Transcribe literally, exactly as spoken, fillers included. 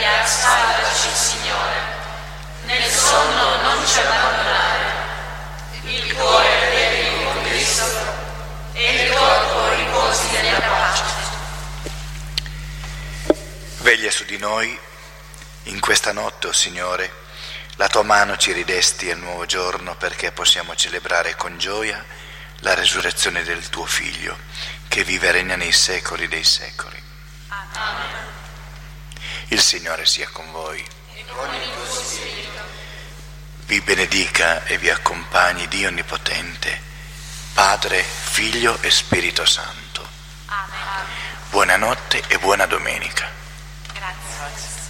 sveglia, salvaci, Signore. Nel sonno non ci abbandonare. Il cuore vegli con Cristo e il corpo riposi nella pace. Veglia su di noi in questa notte, o Signore. La tua mano ci ridesti al nuovo giorno perché possiamo celebrare con gioia la resurrezione del tuo Figlio, che vive e regna nei secoli dei secoli. Amen. Il Signore sia con voi. E con il tuo spirito. Vi benedica e vi accompagni Dio Onnipotente, Padre, Figlio e Spirito Santo. Amen. Buonanotte e buona domenica. Grazie.